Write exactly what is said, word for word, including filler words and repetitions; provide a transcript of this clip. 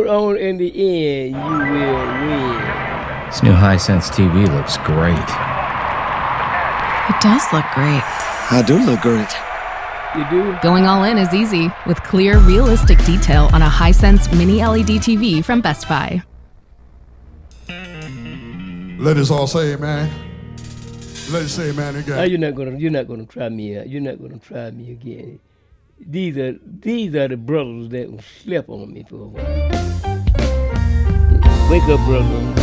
hold on, in the end, you will win. This new Hisense T V looks great. It does look great. I do look great. You do? Going all in is easy with clear, realistic detail on a Hisense mini L E D T V from Best Buy. Let us all say amen. Let us say amen again. Now you're not gonna you're not gonna try me out. You're not gonna try me again. These are these are the brothers that slept on me for a while. Wake up, brother.